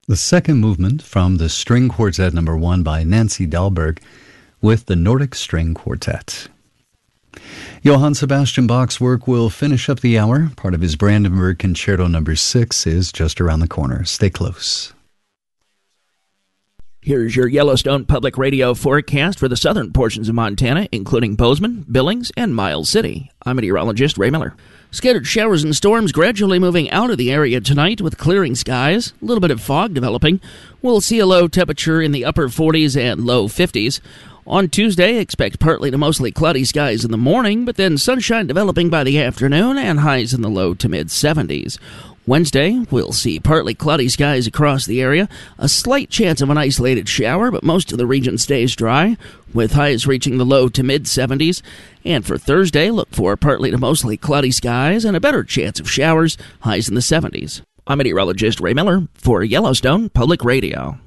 The second movement from the String Quartet No. 1 by Nancy Dahlberg with the Nordic String Quartet. Johann Sebastian Bach's work will finish up the hour. Part of his Brandenburg Concerto No. 6 is just around the corner. Stay close. Here's your Yellowstone Public Radio forecast for the southern portions of Montana, including Bozeman, Billings, and Miles City. I'm meteorologist Ray Miller. Scattered showers and storms gradually moving out of the area tonight with clearing skies, a little bit of fog developing. We'll see a low temperature in the upper 40s and low 50s. On Tuesday, expect partly to mostly cloudy skies in the morning, but then sunshine developing by the afternoon and highs in the low to mid 70s. Wednesday, we'll see partly cloudy skies across the area, a slight chance of an isolated shower, but most of the region stays dry, with highs reaching the low to mid-70s. And for Thursday, look for partly to mostly cloudy skies and a better chance of showers, highs in the 70s. I'm meteorologist Ray Miller for Yellowstone Public Radio.